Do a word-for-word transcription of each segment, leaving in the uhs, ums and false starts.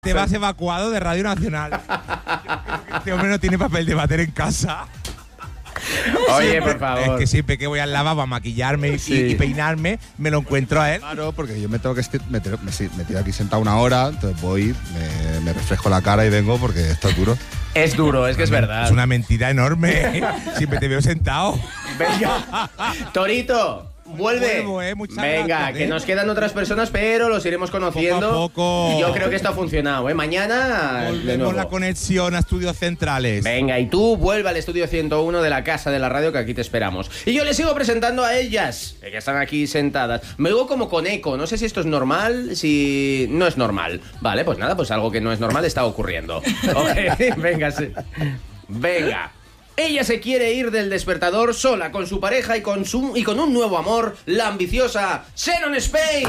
Te vas evacuado de Radio Nacional. Este hombre no tiene papel de váter en casa. Oye, Siempre- por favor. Es que siempre que voy al lavabo a maquillarme y, Sí. y peinarme, me lo encuentro a él. Claro, porque yo me tengo que esti- meter, me, sí, me tiro aquí sentado una hora, entonces voy, me, me refresco la cara y vengo porque esto es duro. Es duro, es que es verdad. Es una mentira enorme. Siempre te veo sentado. Venga. Torito, vuelve. Vuelvo, eh, muchas Venga, gracias, que eh. nos quedan otras personas, pero los iremos conociendo. Poco a poco. Yo creo que esto ha funcionado, ¿eh? Mañana, de Volvemos nuevo. la conexión a estudios centrales. Venga, y tú vuelve al estudio ciento uno de la Casa de la Radio, que aquí te esperamos. Y yo les sigo presentando a ellas, que están aquí sentadas. Me oigo como con eco, no sé si esto es normal, si no es normal. Vale, pues nada, pues algo que no es normal está ocurriendo. Ok, venga, sí. Venga. Ella se quiere ir del despertador sola con su pareja y con, su, y con un nuevo amor, la ambiciosa Xenon Spain.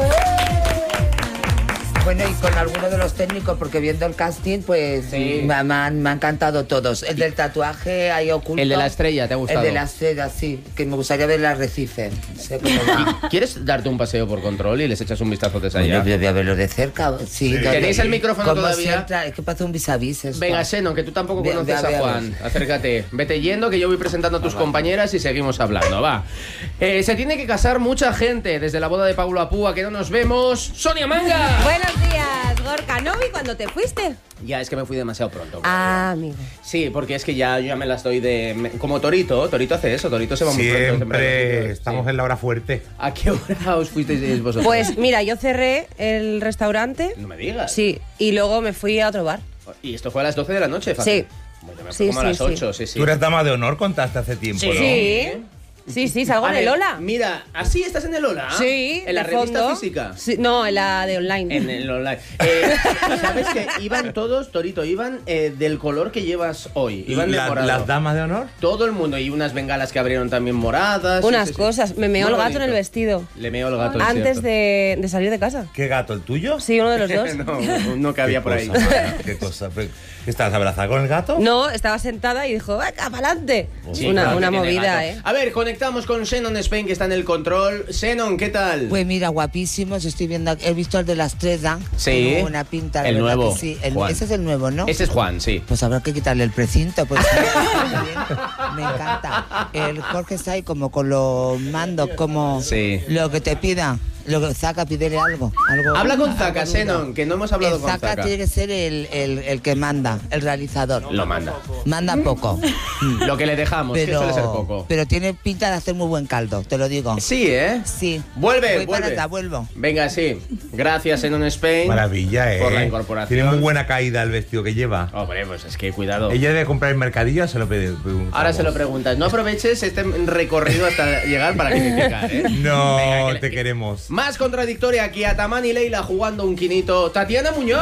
Bueno, y con alguno de los técnicos, porque viendo el casting, pues Sí. me, me han, me han encantado todos. El del tatuaje ahí oculto. El de la estrella, ¿te ha gustado? El de la estrella, sí. Que me gustaría ver el arrecife. No sé cómo va. ¿Quieres darte un paseo por control y les echas un vistazo desde Bueno, allá? yo voy a verlo de cerca. Sí, ya- ¿Tenéis el micrófono ¿Cómo todavía? se entra? Es que parece un vis a vis esto. Venga, Xenon, que tú tampoco Ve- conoces ve a a ver. Juan. Acércate. Vete yendo, que yo voy presentando a tus compañeras y seguimos hablando. Va. Eh, se tiene que casar mucha gente. Desde la boda de Paulo Apúa, que no nos vemos. ¡Sonia Manga! Buenos días, Gorka. ¿No vi cuando te fuiste? Ya, es que me fui demasiado pronto. Ah, amigo. Sí, porque es que ya yo ya me las doy de... me- como Torito. Torito hace eso. Torito se va muy pronto. Siempre estamos Sí. en la hora fuerte. ¿A qué hora os fuisteis vosotros? Pues mira, yo cerré el restaurante. No me digas. Sí, y luego me fui a otro bar. Y esto fue a las doce de la noche, Fati. Sí. Bueno, yo me fui Sí, como a sí, las sí. ocho, sí, sí. Tú eres dama de honor, contaste hace tiempo, ¿no? Sí. Sí, sí, salgo A en el ver, Ola. Mira, ¿así estás en el Ola? Sí. ¿En la de revista fondo. física? Sí, no, en la de online. En el online. Eh, ¿Sabes que iban todos, Torito, iban eh, del color que llevas hoy? Iban de La- morado. las damas de honor. Todo el mundo. Y unas bengalas que abrieron también moradas. Unas sí, sí, sí. cosas. Me meó Muy el gato en bonito. el vestido. Le meó el gato. es Antes cierto. de, de salir de casa. ¿Qué gato, el tuyo? Sí, uno de los dos. no, no cabía Qué por ahí. cosa, Mara, qué cosa. Pero, ¿estás abrazada con el gato? No, estaba sentada y dijo, ¡venga, para adelante! Sí, una claro que una tiene movida, gato. ¿eh? A ver, conectamos con Xenon Spain, que está en el control. Xenon, ¿qué tal? Pues mira, guapísimos. Estoy viendo. He visto el de la estrella. Sí. Tiene una pinta. la El verdad nuevo, que Sí. El- Juan. ese es el nuevo, ¿no? Ese es Juan, sí. Pues habrá que quitarle el precinto, pues me encanta. El Jorge está ahí como con los mandos, como Sí. lo que te pida. Lo que Zaka, pídele algo. algo Habla con algo Zaka, duro. Xenon, que no hemos hablado El con Zaka Zaka. tiene que ser el, el, el que manda, el realizador. Lo manda. Manda poco. Lo que le dejamos, que Pero, suele ser poco. pero tiene pinta de hacer muy buen caldo, te lo digo. Sí, ¿eh? Sí. Vuelve, Voy para vuelve. allá, vuelvo. Venga, sí. Gracias, Xenon Spain. Maravilla, ¿eh? Por la incorporación. Tiene muy buena caída el vestido que lleva. Hombre, pues es que cuidado. Ella debe comprar en mercadillo, se lo pide. Ahora se lo preguntas. No aproveches este recorrido hasta llegar para criticar, ¿eh? No, Venga, que le- te queremos. Más contradictoria aquí, Ataman y Leila jugando un quinito. Tatiana Muñoz.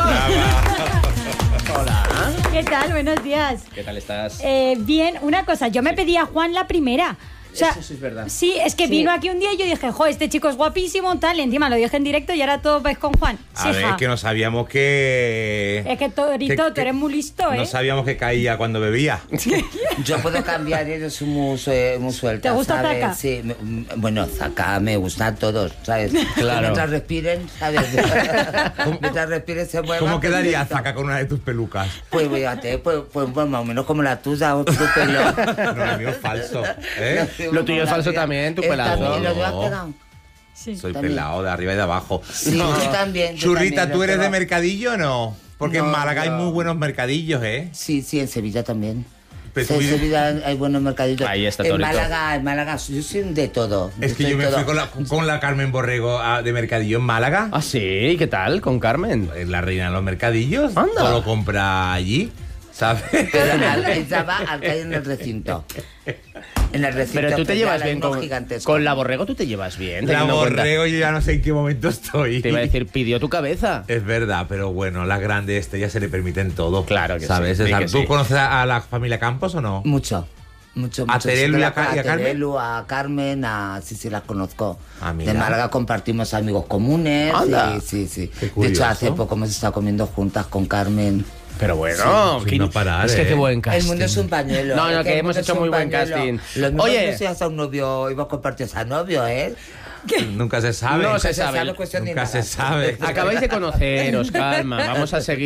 Hola. ¿Qué tal? Buenos días. ¿Qué tal estás? Eh, bien, una cosa, yo me pedí a Juan la primera. O sea, Eso sí es verdad. Sí, es que Sí. vino aquí un día y yo dije, jo, este chico es guapísimo, tal, y encima lo dije en directo y ahora todo vais con Juan. A Sí, ver, ja. que no sabíamos que... Es que Torito, que- tú eres muy listo, ¿eh? No sabíamos que caía cuando bebía. Yo puedo cambiar, eres muy, sue- muy suelta. ¿Te gusta ¿sabes? Zaka? Sí, me- mm, bueno, Zaka me gustan todos, ¿sabes? Claro. Mientras respiren, ¿sabes? Mientras respiren se muevan. ¿Cómo quedaría perfecto. Zaka con una de tus pelucas? Pues fíjate, pues, pues, pues más o menos como la tuya o tu pelo. No, el mío es falso. ¿eh? Lo tuyo es falso también, tu Eh, pelazo. también, ¿lo llevas No. pegado? Sí. Soy También. pelado de arriba y de abajo. Sí, yo también. yo Churrita, también, ¿tú lo eres de tengo. mercadillo o no? Porque en No, Málaga hay no. muy buenos mercadillos, ¿eh? Sí, sí, en Sevilla también. Pero Sí, tú en vives- Sevilla hay buenos mercaditos. Ahí está, En Torito. Málaga, en Málaga, yo soy de todo. Es que soy yo me todo. fui con la, con la Carmen Borrego a- de mercadillo en Málaga. Ah, sí, ¿qué tal? ¿Con Carmen? Es la reina de los mercadillos. Anda. Todo lo compra allí, ¿sabes? Pero al- ella va al que hay en el recinto. En el recinto. Pero tú te pues, llevas ya bien uno con, gigantesco. con la Borrego, tú te llevas bien. La teniendo en cuenta- Borrego yo ya no sé en qué momento estoy. Te iba a decir, pidió tu cabeza. Es verdad, pero bueno, la grande este ya se le permiten todo. Claro que ¿sabes? sí, Es sí algo- que ¿Tú sí. conoces a, a la familia Campos o no? Mucho. Mucho, ¿A mucho. Terelu Sí, y a Ca- y a Carmen? Terelu, a Carmen, a... Sí, sí, las conozco. Ah, mira. De Málaga compartimos amigos comunes. Anda. Sí, sí, sí. Qué De curioso. hecho, hace poco hemos estado comiendo juntas con Carmen. Pero bueno, sin que- no parar, es que ¿eh? qué buen casting. El mundo es un pañuelo. No, ¿eh? no, que el hemos mundo hecho es un muy buen pañuelo. casting. Lo mismo Oye. que si hasta un novio, ibas a compartir a novio, ¿eh? Nunca se sabe. No se Se sabe. cuestión de Nunca nada. se sabe. Acabáis de conoceros, calma. Vamos a seguir.